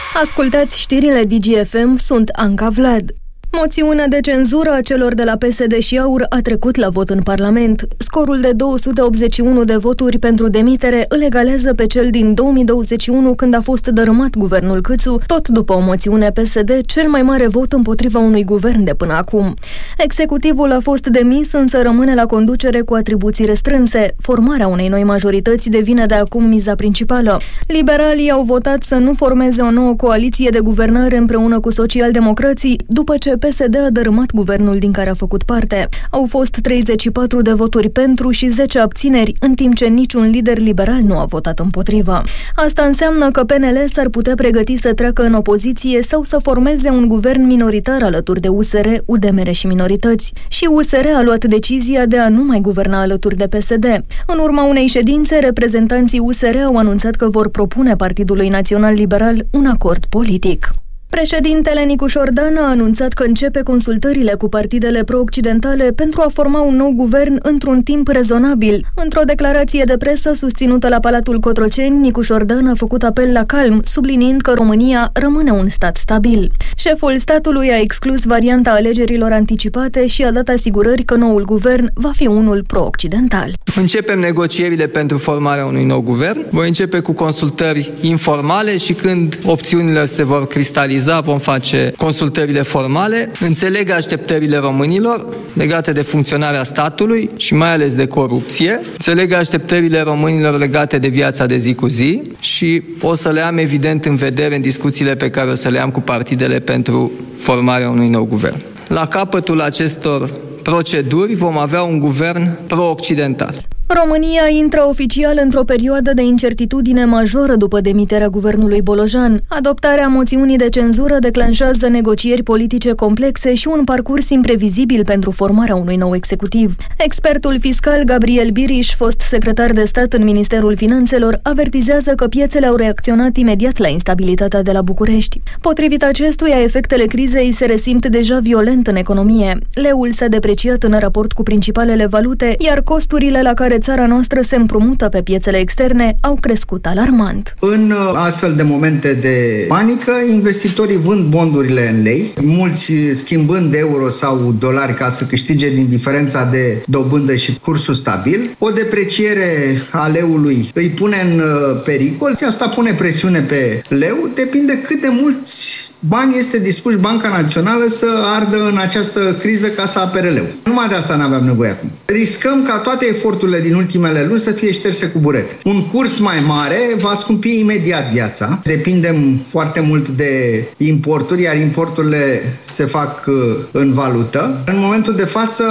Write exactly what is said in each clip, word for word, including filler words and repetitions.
Ascultați știrile Digi F M, sunt Anca Vlad. Moțiunea de cenzură a celor de la P S D și AUR a trecut la vot în Parlament. Scorul de două sute optzeci și unu de voturi pentru demitere îl egalează pe cel din două mii douăzeci și unu, când a fost dărâmat guvernul Câțu, tot după o moțiune P S D, cel mai mare vot împotriva unui guvern de până acum. Executivul a fost demis, însă rămâne la conducere cu atribuții restrânse. Formarea unei noi majorități devine de acum miza principală. Liberalii au votat să nu formeze o nouă coaliție de guvernare împreună cu socialdemocrații, după ce P S D a dărâmat guvernul din care a făcut parte. Au fost treizeci și patru de voturi pentru și zece abțineri, în timp ce niciun lider liberal nu a votat împotriva. Asta înseamnă că P N L s-ar putea pregăti să treacă în opoziție sau să formeze un guvern minoritar alături de U S R, U D M R și minorități. Și U S R a luat decizia de a nu mai guverna alături de P S D. În urma unei ședințe, reprezentanții U S R au anunțat că vor propune Partidului Național Liberal un acord politic. Președintele Nicu Șordan a anunțat că începe consultările cu partidele pro-occidentale pentru a forma un nou guvern într-un timp rezonabil. Într-o declarație de presă susținută la Palatul Cotroceni, Nicu Șordan a făcut apel la calm, subliniind că România rămâne un stat stabil. Șeful statului a exclus varianta alegerilor anticipate și a dat asigurări că noul guvern va fi unul pro-occidental. Începem negocierile pentru formarea unui nou guvern. Voi începe cu consultări informale și când opțiunile se vor cristaliza, vom face consultările formale. Înțeleg așteptările românilor legate de funcționarea statului și mai ales de corupție. Înțeleg așteptările românilor legate de viața de zi cu zi și o să le am evident în vedere în discuțiile pe care o să le am cu partidele pentru formarea unui nou guvern. La capătul acestor proceduri vom avea un guvern pro-occidental. România intră oficial într-o perioadă de incertitudine majoră după demiterea guvernului Bolojan. Adoptarea moțiunii de cenzură declanșează negocieri politice complexe și un parcurs imprevizibil pentru formarea unui nou executiv. Expertul fiscal Gabriel Biriș, fost secretar de stat în Ministerul Finanțelor, avertizează că piețele au reacționat imediat la instabilitatea de la București. Potrivit acestuia, efectele crizei se resimt deja violent în economie. Leul s-a depreciat în raport cu principalele valute, iar costurile la care țara noastră se împrumută pe piețele externe au crescut alarmant. În astfel de momente de panică, investitorii vând bondurile în lei, mulți schimbând euro sau dolari ca să câștige din diferența de dobândă și cursul stabil. O depreciere a leului îi pune în pericol, asta pune presiune pe leu, depinde cât de mulți bani este dispus Banca Națională să ardă în această criză ca să apere leu. Numai de asta n-aveam nevoie acum. Riscăm ca toate eforturile din ultimele luni să fie șterse cu burete. Un curs mai mare va scumpi imediat viața. Depindem foarte mult de importuri, iar importurile se fac în valută. În momentul de față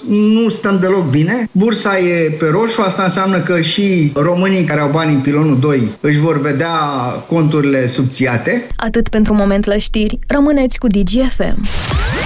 nu stăm deloc bine. Bursa e pe roșu, asta înseamnă că și românii care au bani în pilonul doi își vor vedea conturile subțiate. Atât pentru moment la știri. Rămâneți cu Digi F M.